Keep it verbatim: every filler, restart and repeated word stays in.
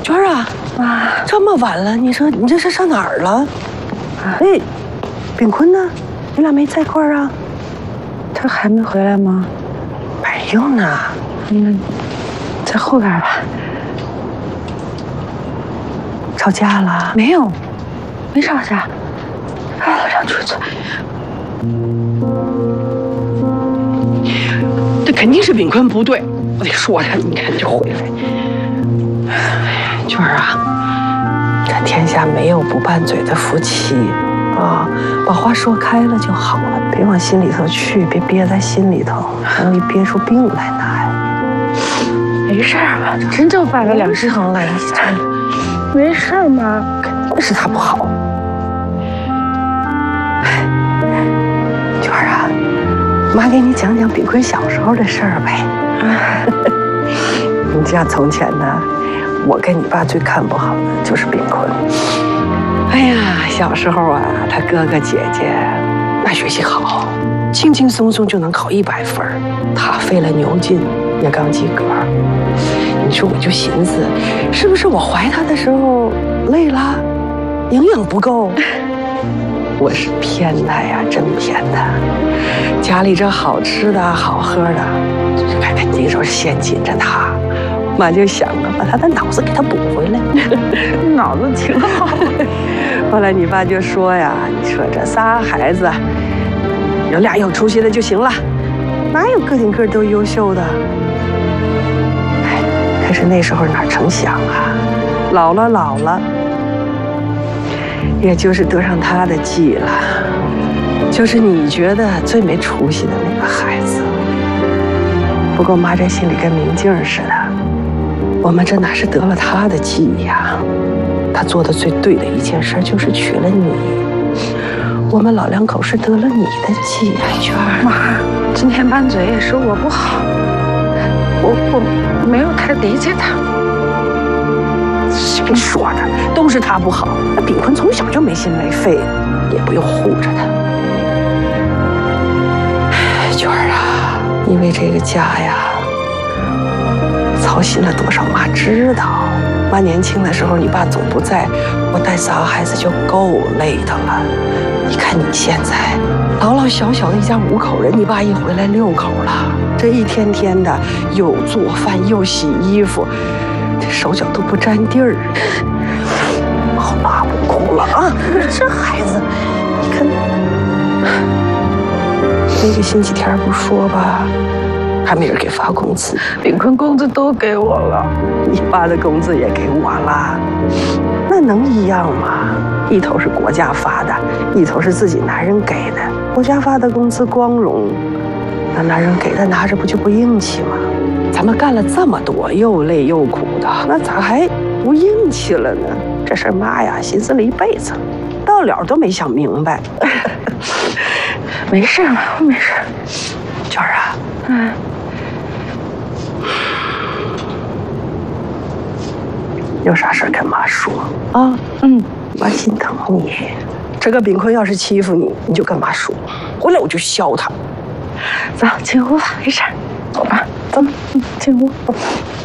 娟啊， 啊， 这么晚了，你说你这是上哪儿了？哎，炳坤呢？你俩没在一块儿啊？ 他还没回来吗？ 没有呢。 嗯，在后边吧。 吵架了？ 没有，没吵架。哎，我想出去。 这肯定是炳坤不对，我得说他，你看就回来。娟儿啊，这天下没有不拌嘴的夫妻啊，把话说开了就好了，别往心里头去，别憋在心里头，容易憋出病来呢。 没事儿吧？真就拌了两只行了，没事儿吗？ 肯定是他不好。娟儿啊，妈给你讲讲炳坤小时候的事儿呗。你知道从前呢，我跟你爸最看不好的就是炳坤。哎呀，小时候啊，他哥哥姐姐那学习好，轻轻松松就能考一百分，他费了牛劲也刚及格。你说我就寻思，是不是我怀他的时候累了，营养不够？我是骗他呀，真骗他！家里这好吃的好喝的，这肯定说先紧着他。妈就想了，把他的脑子给他补回来。 脑子挺好。 后来你爸就说呀：“你说这仨孩子，有俩有出息的就行了，哪有个顶个都优秀的？”哎，可是那时候哪成想啊，老了老了。也就是得上他的计了，就是你觉得最没出息的那个孩子。不过妈这心里跟明镜似的，我们这哪是得了他的计呀？他做的最对的一件事就是娶了你，我们老两口是得了你的计。哎，娟儿， 妈，今天拌嘴也是我不好，我我没有太理解他。 谁说的？都是他不好。那炳坤从小就没心没肺，也不用护着他。娟儿啊，你为这个家呀操心了多少？妈知道。妈年轻的时候，你爸总不在，我带仨孩子就够累的了。你看你现在，老老小小的一家五口人，你爸一回来六口了，这一天天的又做饭又洗衣服。这手脚都不沾地儿，好妈不哭了啊！这孩子，你看，那个星期天不说吧，还没人给发工资， 炳坤工资都给我了， 你爸的工资也给我了，那能一样吗？一头是国家发的，一头是自己男人给的。国家发的工资光荣，那男人给的拿着不就不硬气吗？咱们干了这么多，又累又苦的，那咋还不硬气了呢？这事儿妈呀，寻思了一辈子，到了都没想明白。 没事嘛，我没事。 娟儿啊， 嗯， 有啥事儿跟妈说啊？ 嗯， 妈心疼你。这个炳坤要是欺负你，你就跟妈说，回来我就削他。 走，进屋吧，没事。走吧，走，进屋。